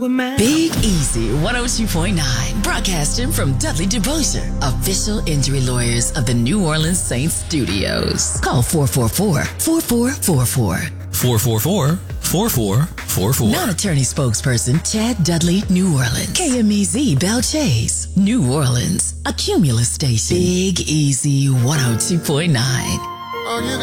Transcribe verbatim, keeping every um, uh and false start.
with mine. Big Easy one oh two point nine, broadcasting from Dudley DeBosier, official injury lawyers of the New Orleans Saints studios. Call four four four, four four four four. four four four, four four four four. Non-attorney spokesperson Chad Dudley, New Orleans. K M E Z Bell Chase, New Orleans. A Cumulus station. Big Easy one oh two point nine. Oh, you